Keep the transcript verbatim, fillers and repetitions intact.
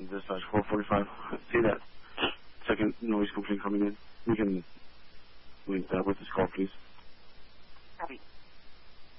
Dispatch four forty-five. See that second noise complaint coming in. We can wait uh, with this call, please. Copy.